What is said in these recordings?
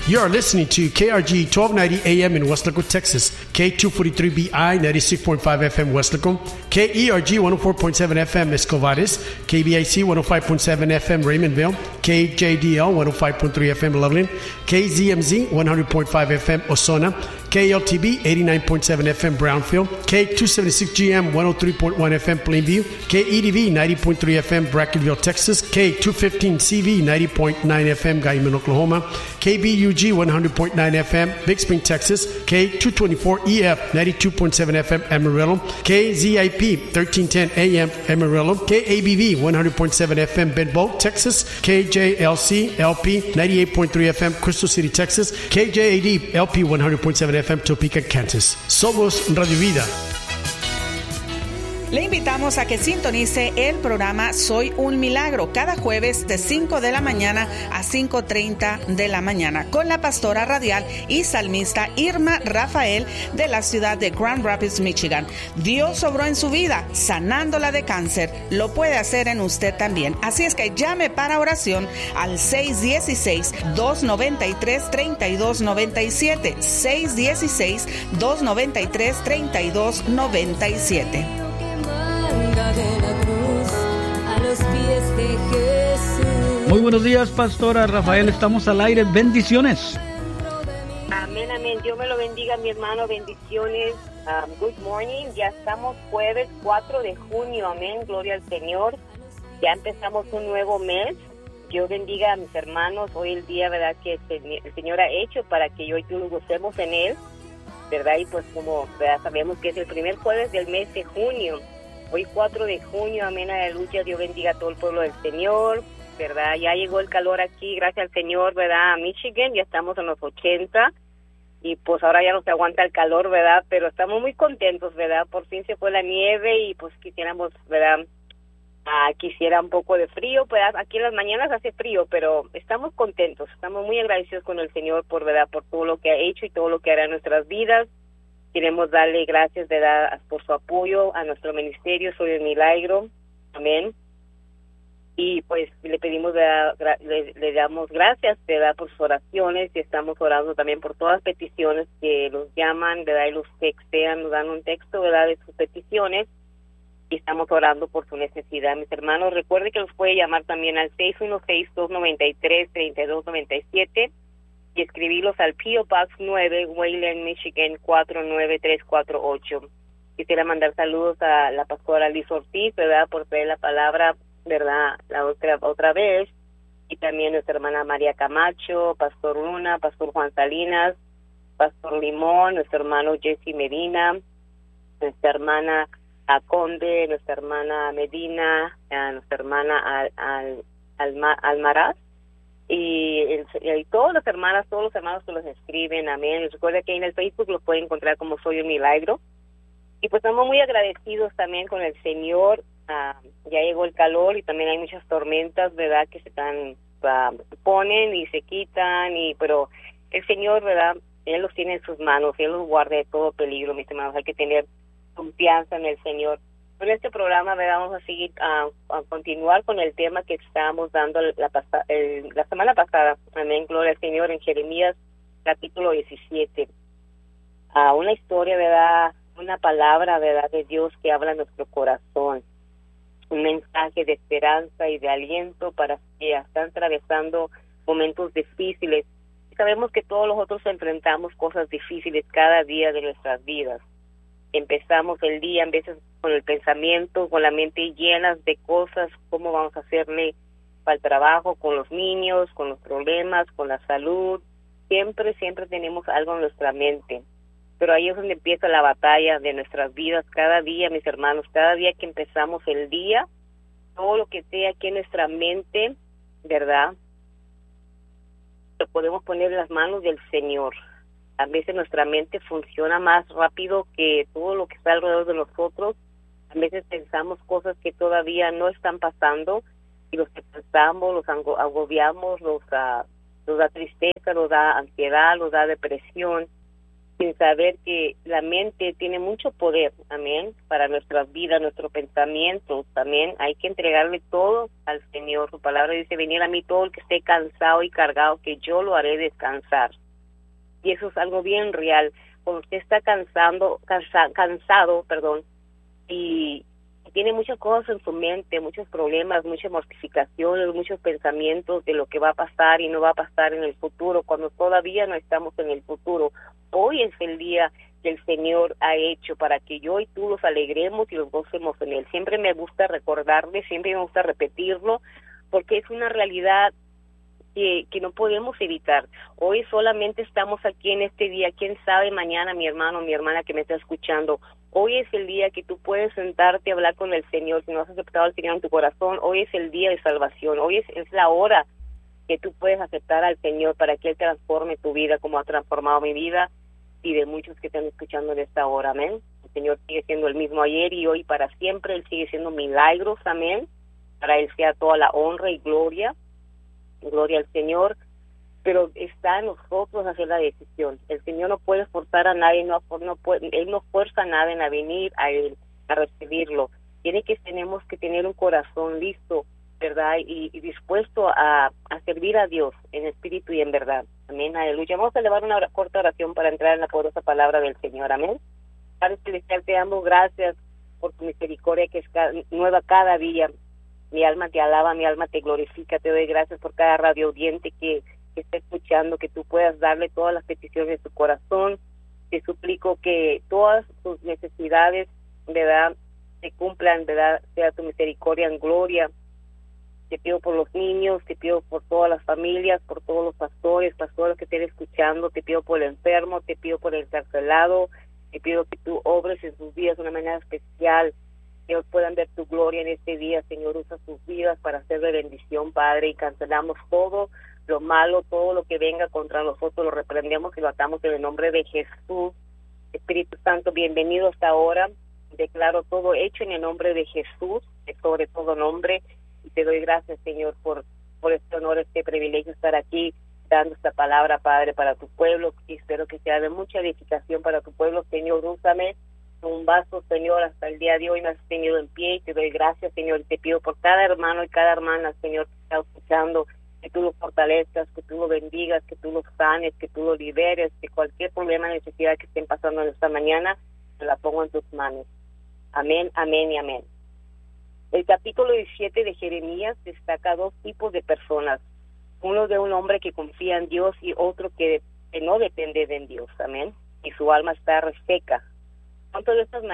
You are listening to KRG 1290 AM in Westlaco, Texas, K243BI 96.5 FM Westlaco, KERG 104.7 FM Escovares, KBIC 105.7 FM Raymondville, KJDL 105.3 FM Loveland, KZMZ 100.5 FM Osona, KLTB 89.7 FM Brownfield, K276GM 103.1 FM Plainview, KEDV 90.3 FM Brackenville, Texas, K215CV 90.9 FM Guyman, Oklahoma, KBUG 100.9 FM Big Spring, Texas, K224EF 92.7 FM Amarillo, KZIP 1310 AM Amarillo, KABV 100.7 FM Benbow, Texas, KJLC LP 98.3 FM Crystal City, Texas, KJAD LP 100.7 FM Topeka, Kansas. Somos Radio Vida. Le invitamos a que sintonice el programa Soy un Milagro cada jueves de 5 de la mañana a 5:30 de la mañana con la pastora radial y salmista Irma Rafael de la ciudad de Grand Rapids, Michigan. Dios obró en su vida, sanándola de cáncer. Lo puede hacer en usted también. Así es que llame para oración al 616-293-3297. 616-293-3297. Muy buenos días, pastora Rafael, estamos al aire, bendiciones. Amén, amén, Dios me lo bendiga, mi hermano, bendiciones. Good morning, ya estamos jueves 4 de junio, amén, gloria al Señor. Ya empezamos un nuevo mes. Dios bendiga a mis hermanos, hoy el día, verdad, que el Señor ha hecho para que yo y tú lo gocemos en Él, verdad, y pues como verdad, sabemos que es el primer jueves del mes de junio. Hoy 4 de junio, amén, aleluya, Dios bendiga a todo el pueblo del Señor, ¿verdad? Ya llegó el calor aquí, gracias al Señor, ¿verdad? A Michigan, ya estamos en los 80 y pues ahora ya no se aguanta el calor, ¿verdad? Pero estamos muy contentos, ¿verdad? Por fin se fue la nieve y pues quisiéramos, ¿verdad? Quisiera un poco de frío, pues aquí en las mañanas hace frío, pero estamos contentos, estamos muy agradecidos con el Señor por, ¿verdad? Por todo lo que ha hecho y todo lo que hará en nuestras vidas. Queremos darle gracias, ¿verdad? Por su apoyo a nuestro ministerio, Soy un Milagro, amén. Y pues le pedimos, le damos gracias, ¿verdad? Por sus oraciones y estamos orando también por todas las peticiones que los llaman, ¿verdad? Y los textean, nos dan un texto, ¿verdad? De sus peticiones y estamos orando por su necesidad. Mis hermanos, recuerde que los puede llamar también al 616-293-3297 y escribirlos al P.O. Box 9, Wayland, Michigan 49348. Quisiera mandar saludos a la pastora Liz Ortiz, ¿verdad? Por traer la palabra, ¿verdad? La otra vez. Y también nuestra hermana María Camacho, Pastor Luna, Pastor Juan Salinas, Pastor Limón, nuestro hermano Jesse Medina, nuestra hermana Conde, nuestra hermana Medina, nuestra hermana Almaraz. Y todas las hermanas, todos los hermanos que los escriben, amén. Recuerda que en el Facebook los pueden encontrar como Soy un Milagro. Y pues estamos muy agradecidos también con el Señor. Ya llegó el calor y también hay muchas tormentas, ¿verdad? Que se ponen y se quitan, pero el Señor, ¿verdad? Él los tiene en sus manos, Él los guarda de todo peligro, mis hermanos. Hay que tener confianza en el Señor. En este programa, ¿verdad? Vamos a seguir a continuar con el tema que estábamos dando la semana pasada. Amén, gloria al Señor, en Jeremías capítulo 17. Una historia, ¿verdad? Una palabra, ¿verdad? De Dios que habla en nuestro corazón. Un mensaje de esperanza y de aliento para que están atravesando momentos difíciles. Sabemos que todos nosotros enfrentamos cosas difíciles cada día de nuestras vidas. Empezamos el día a veces con el pensamiento, con la mente llena de cosas, cómo vamos a hacerle para el trabajo, con los niños, con los problemas, con la salud. Siempre tenemos algo en nuestra mente. Pero ahí es donde empieza la batalla de nuestras vidas cada día, mis hermanos. Cada día que empezamos el día, todo lo que esté aquí en nuestra mente, ¿verdad? Lo podemos poner en las manos del Señor. A veces nuestra mente funciona más rápido que todo lo que está alrededor de nosotros. A veces pensamos cosas que todavía no están pasando y los que pensamos, los agobiamos, nos da tristeza, nos da ansiedad, nos da depresión. sin saber que la mente tiene mucho poder, amén, para nuestras vidas, nuestros pensamientos, amén. Hay que entregarle todo al Señor. Su palabra dice, venid a mí todo el que esté cansado y cargado, que yo lo haré descansar. Y eso es algo bien real. Cuando usted está cansado, y tiene muchas cosas en su mente, muchos problemas, muchas mortificaciones, muchos pensamientos de lo que va a pasar y no va a pasar en el futuro, cuando todavía no estamos en el futuro. Hoy es el día que el Señor ha hecho para que yo y tú los alegremos y los gocemos en Él. Siempre me gusta recordarle, siempre me gusta repetirlo, porque es una realidad que no podemos evitar. Hoy solamente estamos aquí en este día. ¿Quién sabe mañana, mi hermano, mi hermana que me está escuchando? Hoy es el día que tú puedes sentarte a hablar con el Señor. Si no has aceptado al Señor en tu corazón, hoy es el día de salvación. Hoy es la hora que tú puedes aceptar al Señor para que Él transforme tu vida como ha transformado mi vida y de muchos que están escuchando en esta hora, amén. El Señor sigue siendo el mismo ayer y hoy para siempre. Él sigue siendo milagros, amén. Para Él sea toda la honra y gloria al Señor, pero está en nosotros hacer la decisión. El Señor no puede forzar a nadie, Él no fuerza a nadie a venir a Él, a recibirlo. Tenemos que tener un corazón listo, ¿verdad? Y dispuesto a servir a Dios en espíritu y en verdad. Amén, aleluya. Vamos a elevar una corta oración para entrar en la poderosa palabra del Señor, amén. Padre Celestial, te damos gracias por tu misericordia que es nueva cada día. Mi alma te alaba, mi alma te glorifica, te doy gracias por cada radio audiente que está escuchando, que tú puedas darle todas las peticiones de su corazón. Te suplico que todas sus necesidades, ¿verdad?, se cumplan, ¿verdad?, sea tu misericordia en gloria. Te pido por los niños, te pido por todas las familias, por todos los pastores que estén escuchando, te pido por el enfermo, te pido por el encarcelado, te pido que tú obres en sus vidas de una manera especial, que ellos puedan ver tu gloria en este día, Señor. Usa sus vidas para hacer de bendición, Padre, y cancelamos todo lo malo, todo lo que venga contra nosotros, lo reprendemos y lo atamos en el nombre de Jesús. Espíritu Santo, bienvenido hasta ahora. Declaro todo hecho en el nombre de Jesús, sobre todo nombre, y te doy gracias, Señor, por este honor, este privilegio estar aquí dando esta palabra, Padre, para tu pueblo, y espero que sea de mucha edificación para tu pueblo. Señor, úsame un vaso, Señor, hasta el día de hoy me has tenido en pie y te doy gracias, Señor, y te pido por cada hermano y cada hermana, Señor, que está escuchando, que tú lo fortalezcas, que tú lo bendigas, que tú lo sanes, que tú lo liberes, que cualquier problema, necesidad que estén pasando en esta mañana, te la pongo en tus manos. Amén, amén y amén. El capítulo 17 de Jeremías destaca dos tipos de personas, uno de un hombre que confía en Dios y otro que no depende de Dios, amén, y su alma está reseca. ¿Cuántos de esta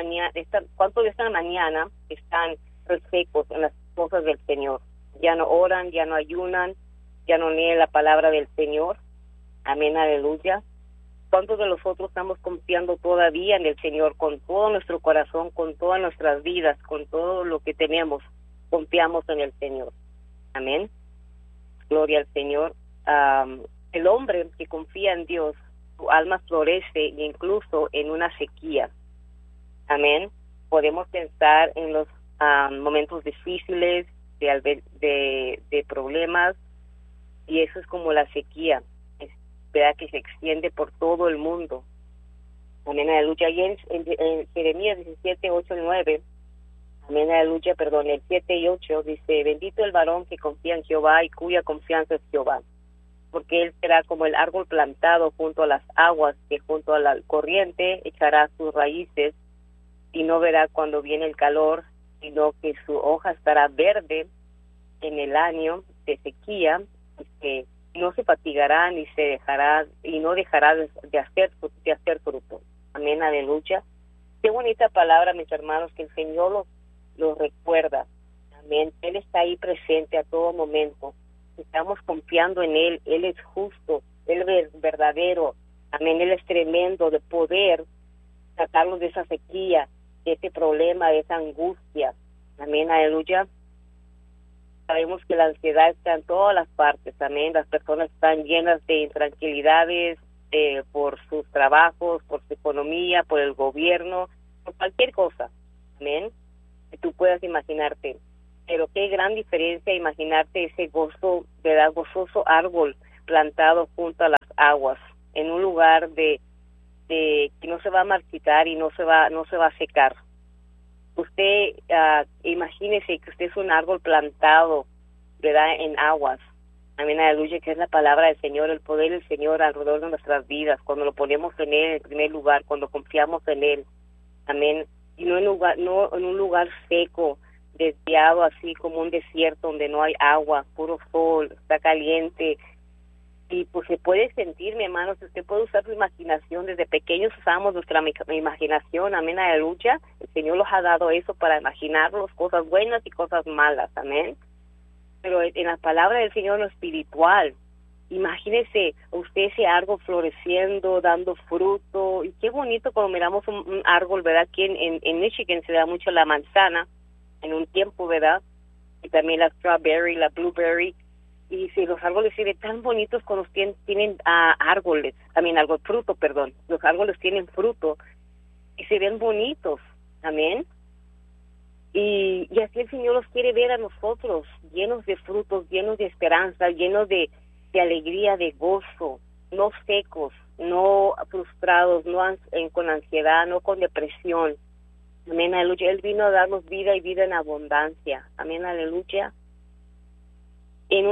mañana están resecos en las cosas del Señor? Ya no oran, ya no ayunan, ya no leen la palabra del Señor. Amén, aleluya. ¿Cuántos de nosotros estamos confiando todavía en el Señor con todo nuestro corazón, con todas nuestras vidas, con todo lo que tenemos? Confiamos en el Señor. Amén. Gloria al Señor. El hombre que confía en Dios, su alma florece incluso en una sequía. Amén. Podemos pensar en los momentos difíciles, de problemas, y eso es como la sequía, ¿verdad?, que se extiende por todo el mundo. Amén, aleluya. Y en Jeremías 17, 8 y 9, amén, aleluya, el 7 y 8 dice: bendito el varón que confía en Jehová y cuya confianza es Jehová, porque él será como el árbol plantado junto a las aguas, que junto a la corriente echará sus raíces, y no verá cuando viene el calor, sino que su hoja estará verde en el año de sequía, que no se fatigará ni no dejará de hacer fruto. Amén, aleluya. Qué bonita palabra, mis hermanos, que el Señor los recuerda. Amén. Él está ahí presente a todo momento. Estamos confiando en Él. Él es justo, Él es verdadero. Amén. Él es tremendo de poder sacarnos de esa sequía, de ese problema, de esa angustia. Amén, aleluya. Sabemos que la ansiedad está en todas las partes, amén. Las personas están llenas de intranquilidades por sus trabajos, por su economía, por el gobierno, por cualquier cosa, amén, que tú puedas imaginarte. Pero qué gran diferencia imaginarte ese gozoso árbol plantado junto a las aguas, en un lugar de que no se va a marchitar y no se va a secar. Usted imagínese que usted es un árbol plantado, ¿verdad?, en aguas. Amén, aleluya, que es la palabra del Señor, el poder del Señor alrededor de nuestras vidas, cuando lo ponemos en Él en primer lugar, cuando confiamos en Él. Amén. Y no en un lugar seco, desviado, así como un desierto donde no hay agua, puro sol, está caliente. Y pues se puede sentir, mi hermano, si usted puede usar su imaginación. Desde pequeños usamos nuestra imaginación, amén, aleluya. El Señor nos ha dado eso para imaginarnos cosas buenas y cosas malas, amén. Pero en la palabra del Señor, lo espiritual, imagínese usted ese árbol floreciendo, dando fruto. Y qué bonito cuando miramos un árbol, ¿verdad? Aquí en Michigan se da mucho la manzana en un tiempo, ¿verdad? Y también la strawberry, la blueberry. Y si los árboles se ven tan bonitos cuando tienen árboles, fruto, perdón. Los árboles tienen fruto y se ven bonitos, amén. Y así el Señor los quiere ver a nosotros, llenos de frutos, llenos de esperanza, llenos de alegría, de gozo, no secos, no frustrados, no con ansiedad, no con depresión. Amén, aleluya. Él vino a darnos vida y vida en abundancia. Amén, aleluya. En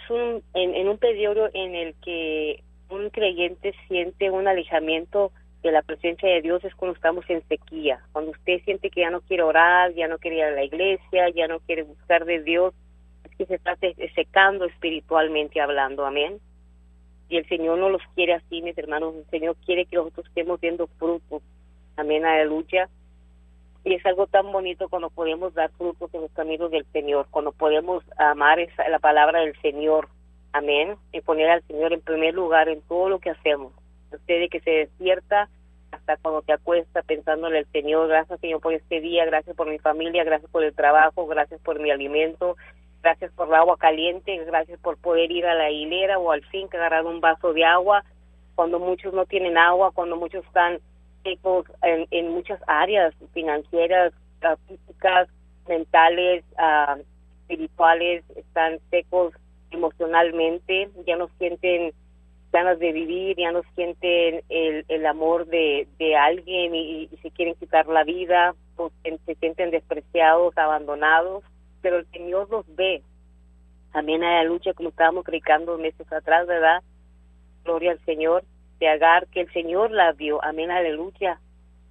un periodo en el que un creyente siente un alejamiento de la presencia de Dios, es cuando estamos en sequía, cuando usted siente que ya no quiere orar, ya no quiere ir a la iglesia, ya no quiere buscar de Dios, es que se está secando espiritualmente hablando, amén. Y el Señor no los quiere así, mis hermanos. El Señor quiere que nosotros estemos viendo frutos, amén, aleluya. Y es algo tan bonito cuando podemos dar frutos en los caminos del Señor, cuando podemos amar la palabra del Señor, amén, y poner al Señor en primer lugar en todo lo que hacemos. Usted de que se despierta hasta cuando te acuesta pensándole al Señor, gracias Señor por este día, gracias por mi familia, gracias por el trabajo, gracias por mi alimento, gracias por el agua caliente, gracias por poder ir a la hilera o al fin agarrar un vaso de agua, cuando muchos no tienen agua, cuando muchos están secos en muchas áreas financieras, físicas, mentales, espirituales, están secos emocionalmente, ya no sienten ganas de vivir, ya no sienten el amor de alguien y se quieren quitar la vida, o se sienten despreciados, abandonados, pero el Señor los ve. Amén, a la lucha, como estábamos predicando meses atrás, ¿verdad? Gloria al Señor, de Agar, que el Señor la vio, amén, aleluya.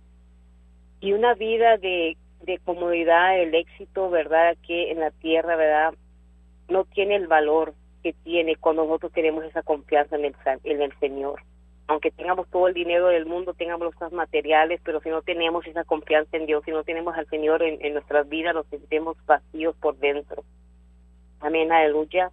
Y una vida de comodidad, el éxito, ¿verdad?, que en la tierra, ¿verdad?, no tiene el valor que tiene cuando nosotros tenemos esa confianza en el Señor. Aunque tengamos todo el dinero del mundo, tengamos los cosas materiales, pero si no tenemos esa confianza en Dios, si no tenemos al Señor en nuestras vidas, nos sentimos vacíos por dentro. Amén, aleluya.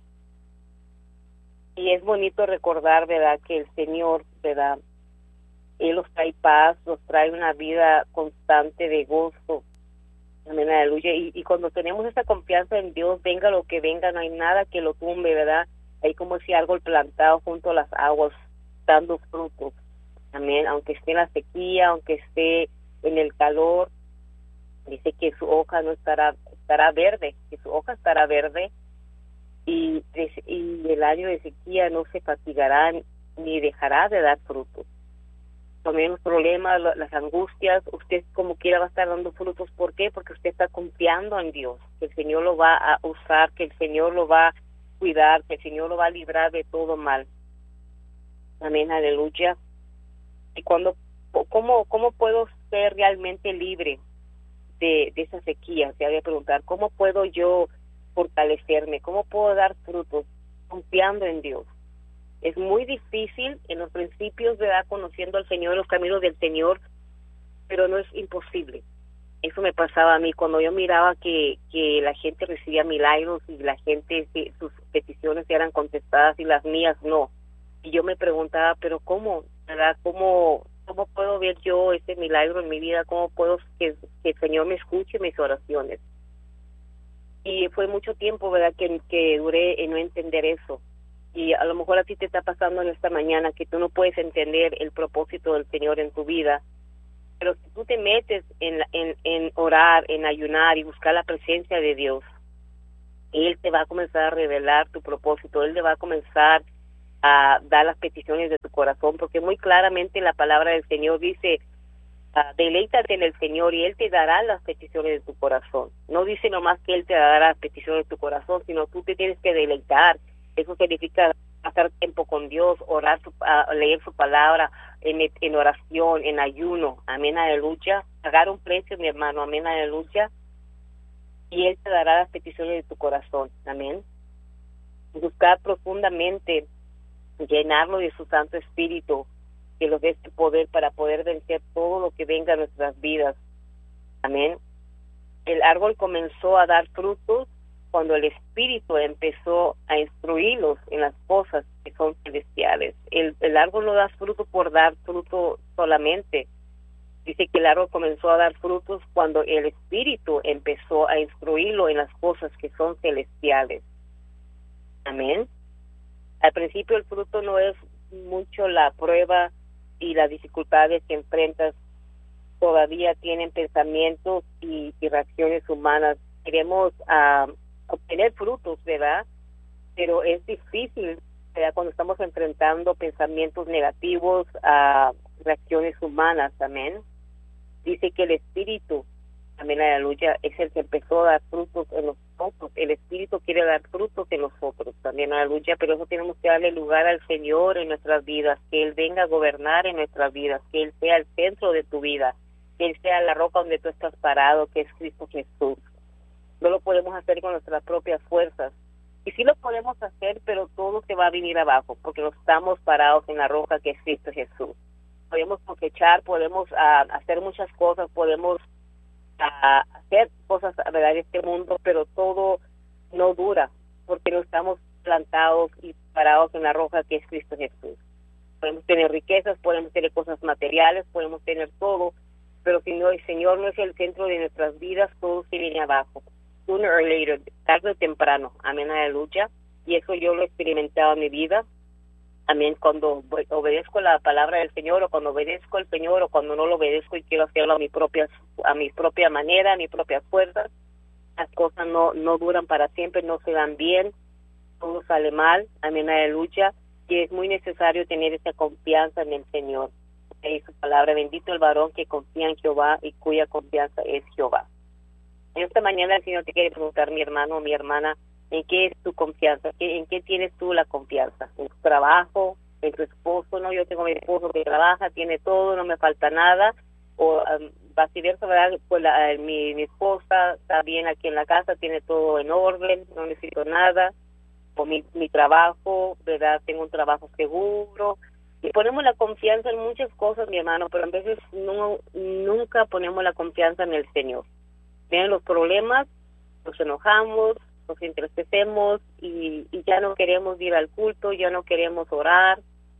Y es bonito recordar, ¿verdad?, que el Señor, ¿verdad?, Él nos trae paz, nos trae una vida constante de gozo. Amén, aleluya. Y cuando tenemos esa confianza en Dios, venga lo que venga, no hay nada que lo tumbe, ¿verdad? Ahí como ese árbol plantado junto a las aguas, dando frutos. Amén. Aunque esté en la sequía, aunque esté en el calor, dice que su hoja no estará verde, que su hoja estará verde. Y el año de sequía no se fatigará ni dejará de dar frutos. También los problemas, las angustias, usted como quiera va a estar dando frutos. ¿Por qué? Porque usted está confiando en Dios, que el Señor lo va a usar, que el Señor lo va a cuidar, que el Señor lo va a librar de todo mal. Amén, aleluya. Y ¿cómo puedo ser realmente libre de esa sequía? Se había preguntar, ¿cómo puedo yo fortalecerme? ¿Cómo puedo dar frutos? Confiando en Dios. Es muy difícil en los principios, ¿verdad?, conociendo al Señor, los caminos del Señor, pero no es imposible. Eso me pasaba a mí cuando yo miraba que la gente recibía milagros y la gente, sus peticiones eran contestadas y las mías no. Y yo me preguntaba, pero ¿cómo? ¿Verdad? ¿Cómo puedo ver yo ese milagro en mi vida? ¿Cómo puedo que el Señor me escuche mis oraciones? Y fue mucho tiempo, ¿verdad?, que duré en no entender eso. Y a lo mejor a ti te está pasando en esta mañana que tú no puedes entender el propósito del Señor en tu vida. Pero si tú te metes en orar, en ayunar y buscar la presencia de Dios, Él te va a comenzar a revelar tu propósito. Él te va a comenzar dar las peticiones de tu corazón, porque muy claramente la palabra del Señor dice, deleítate en el Señor y Él te dará las peticiones de tu corazón. No dice nomás que Él te dará las peticiones de tu corazón, sino tú te tienes que deleitar. Eso significa pasar tiempo con Dios, orar, leer su palabra en oración, en ayuno. Amén, aleluya. Pagar un precio, mi hermano, amén, aleluya. Y Él te dará las peticiones de tu corazón. Amén. Buscar profundamente, llenarlo de su Santo Espíritu, que nos dé este poder para poder vencer todo lo que venga a nuestras vidas. Amén. El árbol comenzó a dar frutos cuando el Espíritu empezó a instruirlos en las cosas que son celestiales. El árbol no da fruto por dar fruto solamente. Dice que el árbol comenzó a dar frutos cuando el Espíritu empezó a instruirlo en las cosas que son celestiales. Amén. Al principio el fruto no es mucho la prueba y las dificultades que enfrentas. Todavía tienen pensamientos y reacciones humanas. Queremos obtener frutos, ¿verdad? Pero es difícil, ¿verdad? Cuando estamos enfrentando pensamientos negativos, reacciones humanas. Amén. Dice que el Espíritu, amén, aleluya, es el que empezó a dar frutos en nosotros. El Espíritu quiere dar frutos en nosotros, también, aleluya, pero eso tenemos que darle lugar al Señor en nuestras vidas, que Él venga a gobernar en nuestras vidas, que Él sea el centro de tu vida, que Él sea la roca donde tú estás parado, que es Cristo Jesús. No lo podemos hacer con nuestras propias fuerzas. Y sí lo podemos hacer, pero todo se va a venir abajo, porque no estamos parados en la roca que es Cristo Jesús. Podemos cosechar, podemos hacer muchas cosas, podemos hacer cosas, ¿verdad?, en este mundo, pero todo no dura, porque no estamos plantados y parados en la roca que es Cristo Jesús. Podemos tener riquezas, podemos tener cosas materiales, podemos tener todo, pero si no, el Señor no es el centro de nuestras vidas, todo se viene abajo. Sooner or later, tarde o temprano. Amén, aleluya. Y eso yo lo he experimentado en mi vida. Amén, cuando obedezco la palabra del Señor, o cuando obedezco al Señor, o cuando no lo obedezco y quiero hacerlo a mi propia manera, a mi propia fuerza, las cosas no duran para siempre, no se dan bien, todo sale mal. Amén, aleluya. Y es muy necesario tener esa confianza en el Señor. Y su palabra, bendito el varón que confía en Jehová y cuya confianza es Jehová. En esta mañana el Señor te quiere preguntar, mi hermano o mi hermana, ¿en qué es tu confianza? ¿En qué tienes tú la confianza? ¿En tu trabajo? ¿En tu esposo? No, yo tengo mi esposo que trabaja, tiene todo, no me falta nada. O viceversa, ¿verdad? Pues mi esposa está bien aquí en la casa, tiene todo en orden, no necesito nada. O mi trabajo, ¿verdad? Tengo un trabajo seguro. Y ponemos la confianza en muchas cosas, mi hermano, pero a veces nunca ponemos la confianza en el Señor. Vienen los problemas, nos enojamos, nos entristecemos y ya no queremos ir al culto, ya no queremos orar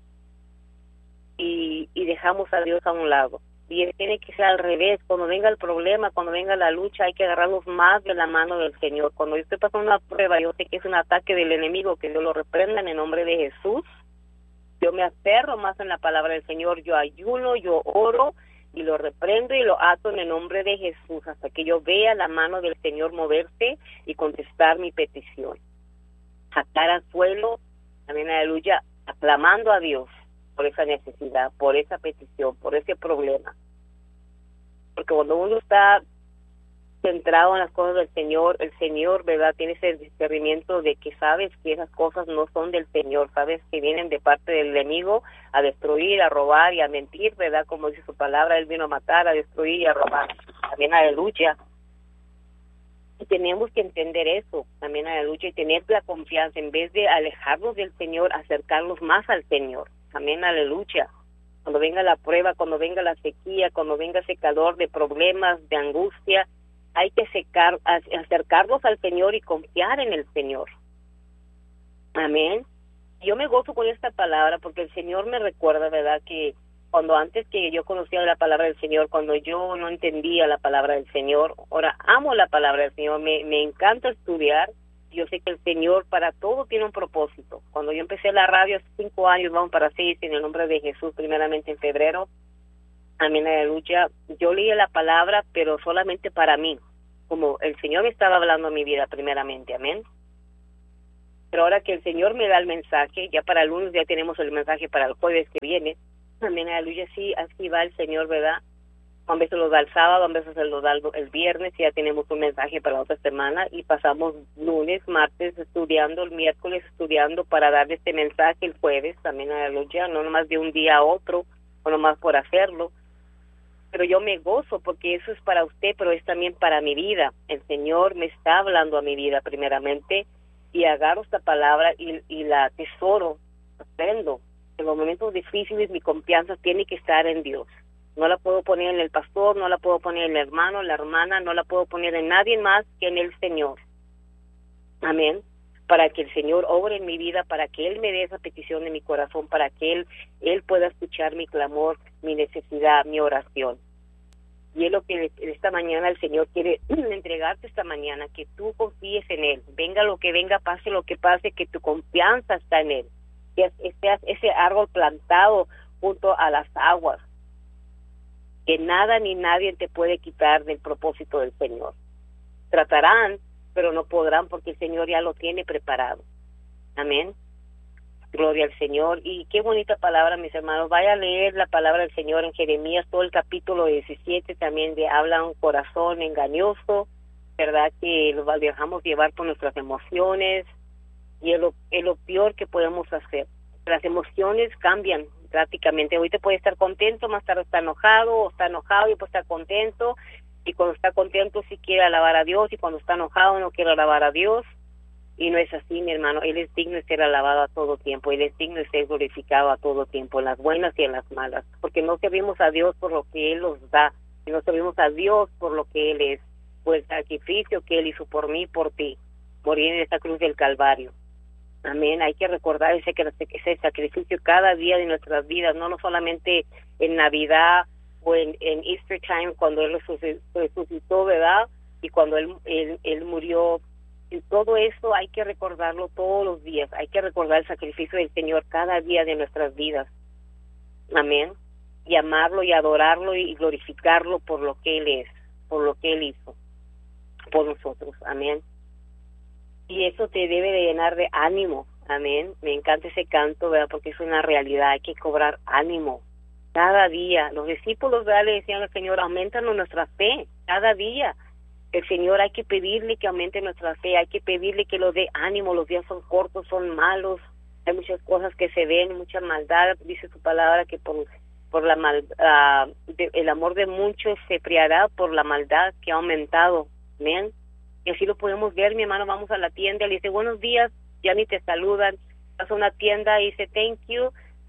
y dejamos a Dios a un lado. Y tiene que ser al revés. Cuando venga el problema, cuando venga la lucha, hay que agarrarnos más de la mano del Señor. Cuando yo estoy pasando una prueba, yo sé que es un ataque del enemigo, que Dios lo reprenda en el nombre de Jesús. Yo me aferro más en la palabra del Señor, yo ayuno, yo oro y lo reprendo y lo ato en el nombre de Jesús hasta que yo vea la mano del Señor moverse y contestar mi petición. Atar al suelo, amén, aleluya, aclamando a Dios por esa necesidad, por esa petición, por ese problema. Porque cuando uno está centrado en las cosas del Señor, el Señor, ¿verdad?, tiene ese discernimiento de que sabes que esas cosas no son del Señor, sabes que vienen de parte del enemigo a destruir, a robar y a mentir, ¿verdad? Como dice su palabra, Él vino a matar, a destruir y a robar. También aleluya. Y tenemos que entender eso, también aleluya, y tener la confianza, en vez de alejarnos del Señor, acercarnos más al Señor. También aleluya. Cuando venga la prueba, cuando venga la sequía, cuando venga ese calor de problemas, de angustia, hay que acercarnos al Señor y confiar en el Señor. Amén. Yo me gozo con esta palabra porque el Señor me recuerda, ¿verdad?, que cuando antes que yo conocía la palabra del Señor, cuando yo no entendía la palabra del Señor, ahora amo la palabra del Señor, me encanta estudiar. Yo sé que el Señor para todo tiene un propósito. Cuando yo empecé la radio hace 5 años, vamos para 6, en el nombre de Jesús, primeramente en febrero, amén, aleluya, yo leía la palabra, pero solamente para mí, como el Señor me estaba hablando en mi vida primeramente, amén. Pero ahora que el Señor me da el mensaje, ya para el lunes ya tenemos el mensaje para el jueves que viene. Amén, aleluya, sí, así va el Señor, ¿verdad? A veces lo da el sábado, a veces lo da el viernes, y ya tenemos un mensaje para la otra semana, y pasamos lunes, martes estudiando, el miércoles estudiando para darle este mensaje el jueves, también aleluya, no nomás de un día a otro, o nomás por hacerlo. Pero yo me gozo porque eso es para usted, pero es también para mi vida. El Señor me está hablando a mi vida primeramente, y agarro esta palabra y la atesoro, aprendo. En los momentos difíciles mi confianza tiene que estar en Dios. No la puedo poner en el pastor, no la puedo poner en el hermano, la hermana, no la puedo poner en nadie más que en el Señor. Amén. Para que el Señor obre en mi vida, para que Él me dé esa petición de mi corazón, para que Él pueda escuchar mi clamor, mi necesidad, mi oración. Y es lo que esta mañana el Señor quiere entregarte esta mañana, que tú confíes en Él. Venga lo que venga, pase lo que pase, que tu confianza está en Él. Que seas ese árbol plantado junto a las aguas. Que nada ni nadie te puede quitar del propósito del Señor. Tratarán, pero no podrán, porque el Señor ya lo tiene preparado. Amén. Gloria al Señor. Y qué bonita palabra, mis hermanos. Vaya a leer la palabra del Señor en Jeremías, todo el capítulo 17, también habla un corazón engañoso, ¿verdad? Que lo dejamos llevar por nuestras emociones, y es lo peor que podemos hacer. Las emociones cambian prácticamente. Ahorita puede estar contento, más tarde está enojado, o está enojado y puede estar contento, y cuando está contento sí quiere alabar a Dios, y cuando está enojado no quiere alabar a Dios. Y no es así, mi hermano. Él es digno de ser alabado a todo tiempo. Él es digno de ser glorificado a todo tiempo, en las buenas y en las malas. Porque no servimos a Dios por lo que Él nos da, sino servimos a Dios por lo que Él es, por el sacrificio que Él hizo por mí, por ti, morir en esa cruz del Calvario. Amén. Hay que recordar ese sacrificio cada día de nuestras vidas, no solamente en Navidad o en Easter time, cuando Él resucitó, ¿verdad? Y cuando Él murió. Y todo eso hay que recordarlo todos los días. Hay que recordar el sacrificio del Señor cada día de nuestras vidas. Amén. Y amarlo y adorarlo y glorificarlo por lo que Él es, por lo que Él hizo por nosotros. Amén. Y eso te debe de llenar de ánimo. Amén. Me encanta ese canto, ¿verdad? Porque es una realidad. Hay que cobrar ánimo cada día. Los discípulos, ¿verdad?, le decían al Señor, aumentanos nuestra fe cada día. El Señor, hay que pedirle que aumente nuestra fe, hay que pedirle que lo dé ánimo. Los días son cortos, son malos, hay muchas cosas que se ven, mucha maldad. Dice su palabra que por la maldad, el amor de muchos se enfriará por la maldad que ha aumentado. Amén. Y así lo podemos ver, mi hermano. Vamos a la tienda, le dice buenos días, ya ni te saludan. Vas a una tienda y dice thank you,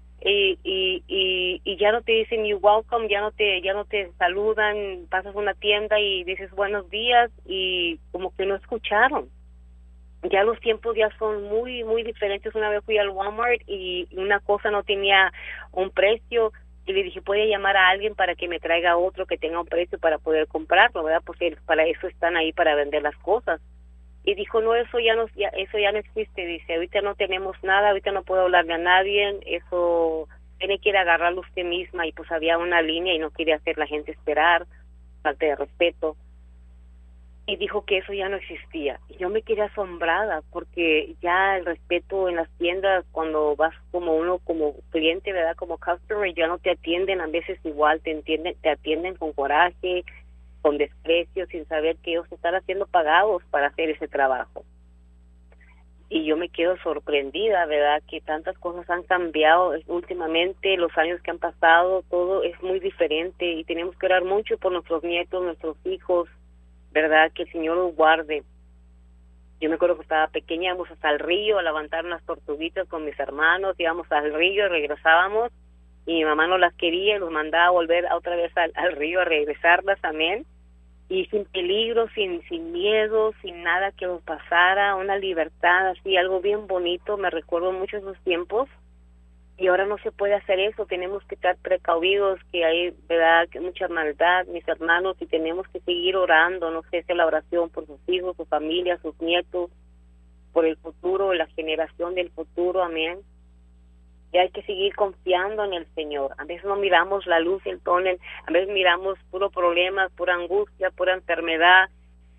y ya no te dicen you welcome, ya no te saludan. Pasas a una tienda y dices buenos días y como que no escucharon. Ya los tiempos ya son muy muy diferentes. Una vez fui al Walmart y una cosa no tenía un precio y le dije, ¿puede llamar a alguien para que me traiga otro que tenga un precio para poder comprarlo, verdad? Porque para eso están ahí, para vender las cosas. Y dijo, no, eso ya no existe. Dice, ahorita no tenemos nada, ahorita no puedo hablarle a nadie, eso tiene que ir a agarrarlo usted misma. Y pues había una línea y no quería hacer la gente esperar, falta de respeto. Y dijo que eso ya no existía. Y yo me quedé asombrada, porque ya el respeto en las tiendas, cuando vas como cliente, ¿verdad?, como customer, ya no te atienden a veces igual, te atienden con coraje, con desprecio, sin saber que ellos están haciendo pagados para hacer ese trabajo. Y yo me quedo sorprendida, ¿verdad?, que tantas cosas han cambiado últimamente, los años que han pasado, todo es muy diferente, y tenemos que orar mucho por nuestros nietos, nuestros hijos, ¿verdad?, que el Señor los guarde. Yo me acuerdo que estaba pequeña, íbamos hasta el río a levantar unas tortuguitas con mis hermanos, íbamos al río, regresábamos, y mi mamá no las quería y los mandaba a volver otra vez al río a regresarlas, amén, y sin peligro, sin miedo, sin nada que nos pasara, una libertad así, algo bien bonito. Me recuerdo mucho esos tiempos. Y ahora no se puede hacer eso, tenemos que estar precavidos, que hay, ¿verdad?, que mucha maldad, mis hermanos, y tenemos que seguir orando, no sé, hacer la oración por sus hijos, su familia, sus nietos, por el futuro, la generación del futuro, amén. Y hay que seguir confiando en el Señor. A veces no miramos la luz y el túnel, a veces miramos puro problemas, pura angustia, pura enfermedad,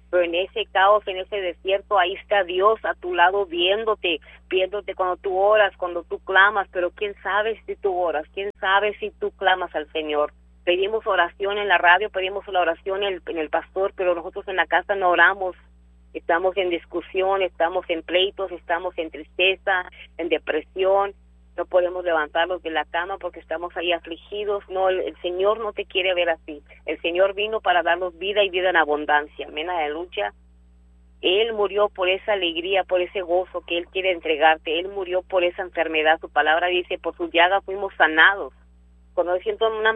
Pero en ese caos, en ese desierto, ahí está Dios a tu lado viéndote cuando tú oras, cuando tú clamas. Pero quién sabe si tú oras, quién sabe si tú clamas al Señor. Pedimos oración en la radio, pedimos la oración en el pastor, pero nosotros en la casa no oramos. Estamos en discusión, estamos en pleitos, estamos en tristeza, en depresión. No podemos levantarnos de la cama porque estamos ahí afligidos. No, el Señor no te quiere ver así. El Señor vino para darnos vida y vida en abundancia. Amén, aleluya. Él murió por esa alegría, por ese gozo que Él quiere entregarte. Él murió por esa enfermedad. Su palabra dice, por su llaga fuimos sanados. Cuando siento una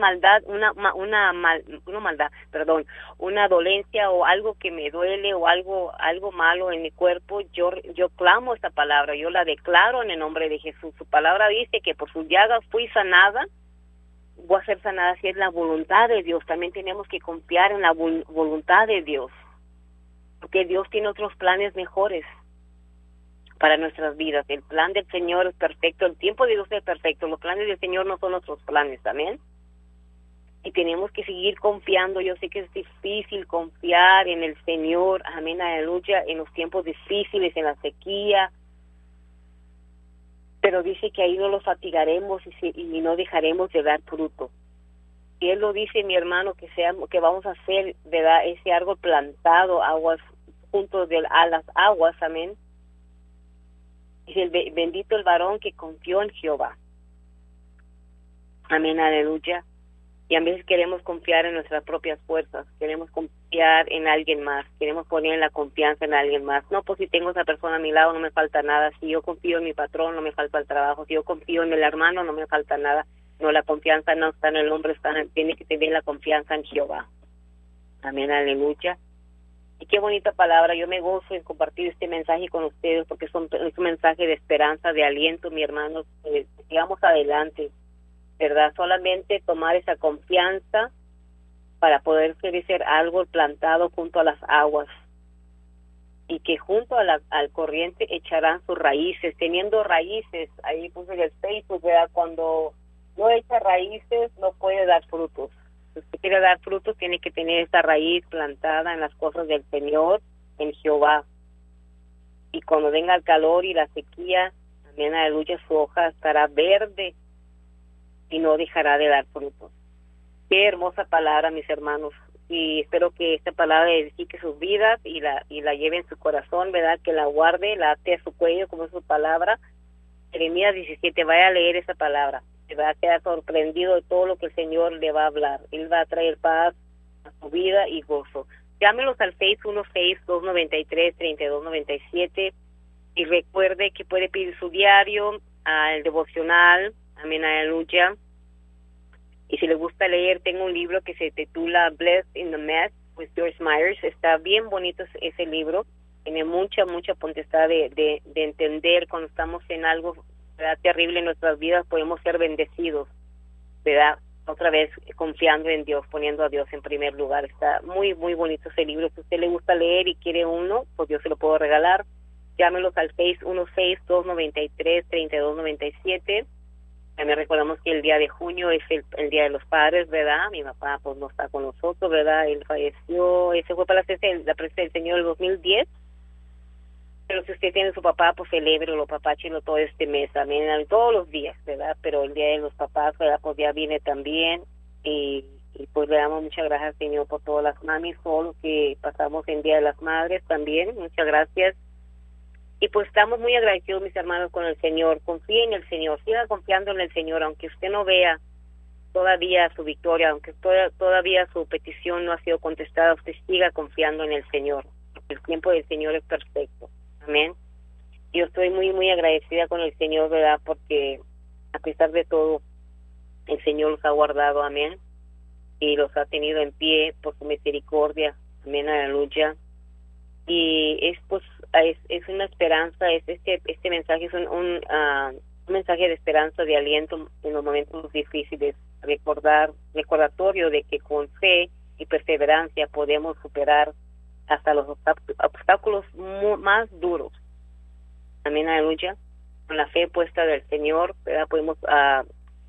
una dolencia o algo que me duele o algo malo en mi cuerpo, yo clamo esta palabra, yo la declaro en el nombre de Jesús. Su palabra dice que por sus llagas fui sanada, voy a ser sanada si es la voluntad de Dios. También tenemos que confiar en la voluntad de Dios, porque Dios tiene otros planes mejores para nuestras vidas. El plan del Señor es perfecto, el tiempo de Dios es perfecto, los planes del Señor no son nuestros planes, amén. Y tenemos que seguir confiando. Yo sé que es difícil confiar en el Señor, amén, aleluya, en los tiempos difíciles, en la sequía, pero dice que ahí no los fatigaremos y no dejaremos de dar fruto. Y Él lo dice, mi hermano, que vamos a hacer, ¿verdad?, ese árbol plantado, aguas juntos a las aguas, amén. Dice, bendito el varón que confió en Jehová. Amén, aleluya. Y a veces queremos confiar en nuestras propias fuerzas, queremos confiar en alguien más, queremos poner la confianza en alguien más. No, pues si tengo esa persona a mi lado no me falta nada, si yo confío en mi patrón no me falta el trabajo, si yo confío en el hermano no me falta nada. No, la confianza no está en el hombre, tiene que tener la confianza en Jehová. Amén, aleluya. Y qué bonita palabra. Yo me gozo en compartir este mensaje con ustedes porque es un mensaje de esperanza, de aliento, mi hermano. Sigamos adelante, ¿verdad? Solamente tomar esa confianza para poder ser algo plantado junto a las aguas y que junto al corriente echarán sus raíces, teniendo raíces. Ahí puse en el Facebook, ¿verdad? Cuando no echa raíces no puede dar frutos. Si usted quiere dar frutos, tiene que tener esta raíz plantada en las cosas del Señor, en Jehová. Y cuando venga el calor y la sequía, también aleluya, su hoja estará verde y no dejará de dar frutos. Qué hermosa palabra, mis hermanos. Y espero que esta palabra edifique sus vidas y la lleve en su corazón, ¿verdad? Que la guarde, la ate a su cuello como es su palabra. Jeremías 17, vaya a leer esa palabra. Se va a quedar sorprendido de todo lo que el Señor le va a hablar. Él va a traer paz a su vida y gozo. Llámenos al 616-293-3297 y recuerde que puede pedir su diario, al devocional, amén, aleluya. Y si le gusta leer, tengo un libro que se titula Blessed in the Mess with Joyce Myers. Está bien bonito ese libro. Tiene mucha potestad de entender cuando estamos en algo, ¿verdad?, terrible en nuestras vidas, podemos ser bendecidos, ¿verdad? Otra vez confiando en Dios, poniendo a Dios en primer lugar. Está muy bonito ese libro. Si a usted le gusta leer y quiere uno, pues yo se lo puedo regalar. Llámenos al 616-293-3297. También recordamos que el día de junio es el Día de los Padres, ¿verdad? Mi papá pues no está con nosotros, ¿verdad? Él falleció, ese fue para la presencia del Señor el 2010. Pero si usted tiene su papá, pues celébrelo, papáchelo todo este mes, amén, todos los días, ¿verdad? Pero el Día de los Papás, ¿verdad?, pues ya viene también. Y pues le damos muchas gracias, Señor, por todas las mamis, todo lo que pasamos en Día de las Madres también. Muchas gracias. Y pues estamos muy agradecidos, mis hermanos, con el Señor. Confíe en el Señor, siga confiando en el Señor, aunque usted no vea todavía su victoria, aunque todavía su petición no ha sido contestada, usted siga confiando en el Señor. El tiempo del Señor es perfecto. Amén. Yo estoy muy agradecida con el Señor, ¿verdad? Porque a pesar de todo, el Señor los ha guardado, amén, y los ha tenido en pie por su misericordia, amén, aleluya. Y es una esperanza, este mensaje es un mensaje de esperanza, de aliento en los momentos difíciles, recordatorio de que con fe y perseverancia podemos superar hasta los obstáculos más duros. Amén, aleluya. Con la fe puesta del Señor, ¿verdad?, podemos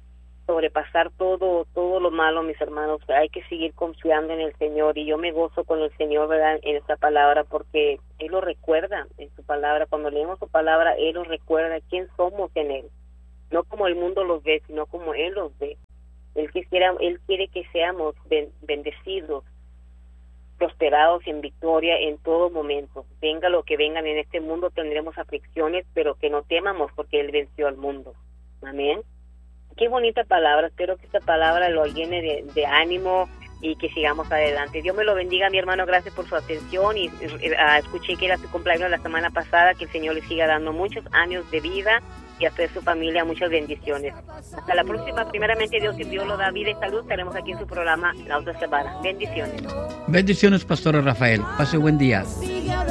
sobrepasar todo lo malo, mis hermanos. Hay que seguir confiando en el Señor, y yo me gozo con el Señor, ¿verdad?, en esta palabra, porque Él lo recuerda en su palabra. Cuando leemos su palabra, Él nos recuerda quién somos en Él, no como el mundo los ve, sino como Él los ve. Él quiere que seamos bendecidos, prosperados en victoria en todo momento. Venga lo que vengan, en este mundo tendremos aflicciones, pero que no temamos, porque Él venció al mundo. Amén. Qué bonita palabra. Espero que esta palabra lo llene de ánimo y que sigamos adelante. Dios me lo bendiga, mi hermano. Gracias por su atención. Y escuché que era su cumpleaños la semana pasada. Que el Señor le siga dando muchos años de vida y a toda su familia muchas bendiciones. Hasta la próxima. Primeramente, Dios, si Dios lo da vida y salud, estaremos aquí en su programa la otra semana. Bendiciones. Bendiciones, Pastora Rafael. Pase buen día.